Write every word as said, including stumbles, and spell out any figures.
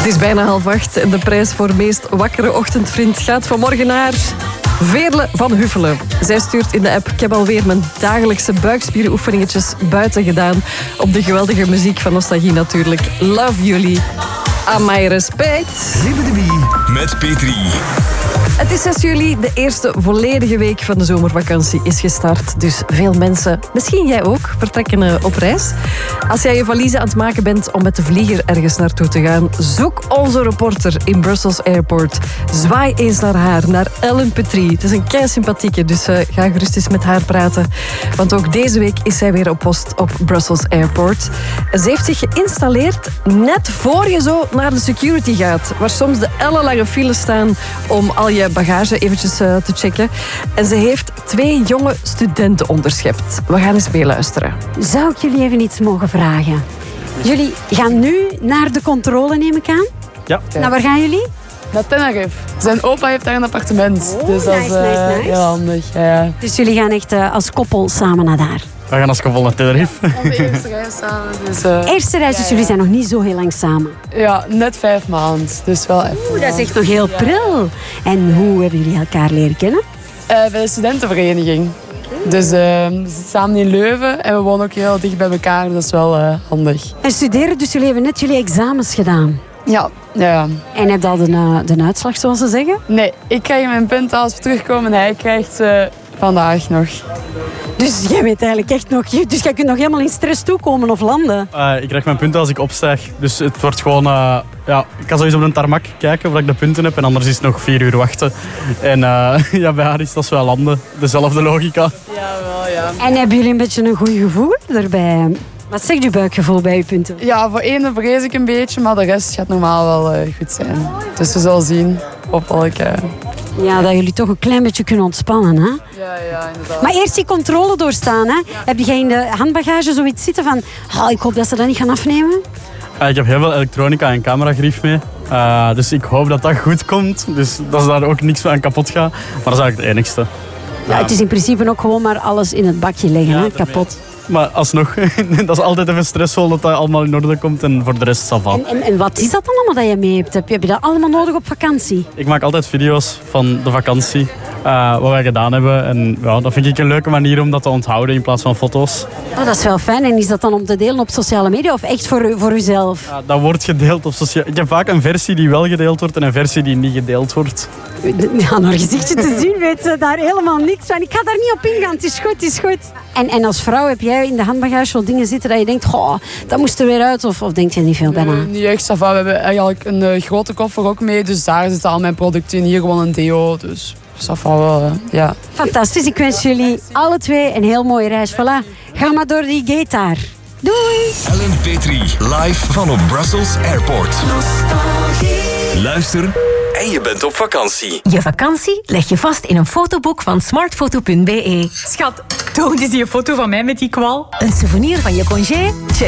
is bijna half acht en de prijs voor meest wakkere ochtendvriend gaat vanmorgen naar Veerle van Huffelen. Zij stuurt in de app: ik heb alweer mijn dagelijkse buikspierenoefeningetjes buiten gedaan op de geweldige muziek van Nostalgie natuurlijk. Love jullie. Aan mijn respect. Met Petri. Het is zes juli, de eerste volledige week van de zomervakantie is gestart. Dus veel mensen, misschien jij ook, vertrekken op reis. Als jij je valiezen aan het maken bent om met de vlieger ergens naartoe te gaan, zoek onze reporter in Brussels Airport. Zwaai eens naar haar, naar Ellen Petrie. Het is een kei sympathieke, dus uh, ga gerust eens met haar praten. Want ook deze week is zij weer op post op Brussels Airport. Ze heeft zich geïnstalleerd net voor je zo naar de security gaat, waar soms de ellenlange files staan om al je bagage eventjes uh, te checken. En ze heeft twee jonge studenten onderschept. We gaan eens meeluisteren. Zou ik jullie even iets mogen vragen? Jullie gaan nu naar de controle, neem ik aan? Ja. Nou, waar gaan jullie? Naar Tenerife. Zijn opa heeft daar een appartement. Oh, dus dat is nice, uh, nice, nice. heel handig. Ja. Dus jullie gaan echt uh, als koppel samen naar daar? We gaan als koppel naar Tenerife. Onze eerste reis samen. Dus, uh, Eerste reis, dus ja, jullie ja. zijn nog niet zo heel lang samen. Ja, net vijf maanden. Dus wel even. Oeh, dat is echt nog heel pril. En hoe hebben jullie elkaar leren kennen? Uh, bij de studentenvereniging. Dus uh, we zitten samen in Leuven en we wonen ook heel dicht bij elkaar. Dat is wel uh, handig. En studeren, dus jullie hebben net jullie examens gedaan. Ja, ja. En heb je al de, uh, de uitslag, zoals ze zeggen? Nee, ik krijg mijn punten als we terugkomen en hij krijgt uh, vandaag nog. Dus jij weet eigenlijk echt nog... Dus jij kunt nog helemaal in stress toekomen of landen? Uh, ik krijg mijn punten als ik opstijg. Dus het wordt gewoon... Uh, ja, ik kan sowieso op een tarmac kijken of ik de punten heb. En anders is het nog vier uur wachten. En uh, ja, bij haar is dat wel landen. Dezelfde logica. Ja, wel ja. En hebben jullie een beetje een goed gevoel erbij? Wat zegt uw buikgevoel bij uw punten? Ja, voor ene vrees ik een beetje, maar de rest gaat normaal wel uh, goed zijn. Dus we zullen zien hopelijk. Uh... Ja, dat jullie toch een klein beetje kunnen ontspannen, hè? Ja, ja, inderdaad. Maar eerst die controle doorstaan, hè? Ja. Heb jij in de handbagage zoiets zitten van... Oh, ik hoop dat ze dat niet gaan afnemen? Uh, ik heb heel veel elektronica en cameragrief mee. Uh, dus ik hoop dat dat goed komt. Dus dat ze daar ook niks aan kapot gaat. Maar dat is eigenlijk het enigste. Ja, het is in principe ook gewoon maar alles in het bakje leggen, Ja, hè? Kapot. Maar alsnog, dat is altijd even stressvol dat dat allemaal in orde komt. En voor de rest zal van. En, en, en wat is dat dan allemaal dat je mee hebt? Heb je, heb je dat allemaal nodig op vakantie? Ik maak altijd video's van de vakantie. Uh, wat wij gedaan hebben. En ja, dat vind ik een leuke manier om dat te onthouden in plaats van foto's. Oh, dat is wel fijn. En is dat dan om te delen op sociale media of echt voor, u- voor uzelf? Ja, dat wordt gedeeld op sociale... Ik heb vaak een versie die wel gedeeld wordt en een versie die niet gedeeld wordt. Aan haar gezichtje te zien weet ze daar helemaal niks van. Ik ga daar niet op ingaan. Het is goed, het is goed. En, en als vrouw heb jij in de handbagage wel dingen zitten dat je denkt, goh, dat moest er weer uit, of, of denk je niet veel bij na? Nee, niet echt. We hebben eigenlijk een uh, grote koffer ook mee, dus daar zitten al mijn producten in. Hier gewoon een deo, dus dat wel, uh, ja. Fantastisch. Ik wens jullie alle twee een heel mooie reis. Voilà. Ga maar door die gate daar. Doei! Ellen Petrie, live van op Brussels Airport. Luister en je bent op vakantie. Je vakantie leg je vast in een fotoboek van smartfoto punt be. Schat, toon eens die foto van mij met die kwal. Een souvenir van je congé? Check